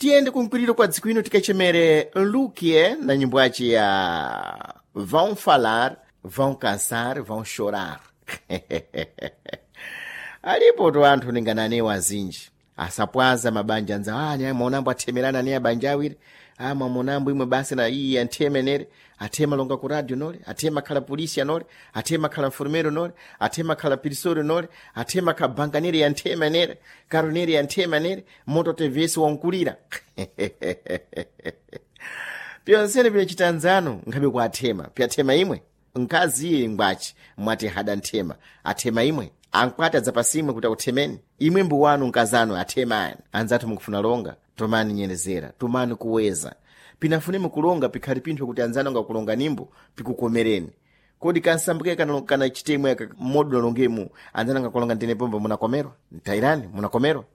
Tiende kumkwiriro kwa dziko ino tikachemere Lukie na nyimbo yace ya Vão falar, vão cansar, vão chorar. Alipo tu anthu ningananewa azinji asapwaza mabanja anzawani mwaonambo athemerana ni abanja awiri mwaonambo imwe basi na iyi antheme nere athema longa ku radio nole athema khala polisi nole athema khala mfurumero nole athema khala pirisoro nole athema kha banganere ya nthema nere karonere ya nthema nere moto tvs wankulira pyonsene pya chitanzano ngabe kwa athema pyathema imwe nkazi iye ngwachi mwati hada nthema athema imwe ankwata zapasimwe kuti akuthemeni imwe mbu wanu nkazano athemani anzathu mukufuna longa tomani nyerezera tomani kuweza pinafune mukulonga pikhali pinthu kuti anzano ngakulonga nimbo pikukomereni kodi kansambuke kana chitemwe modulo longemu anzano ngakulonga ndine pombo munakomerwa ntairani munakomerwa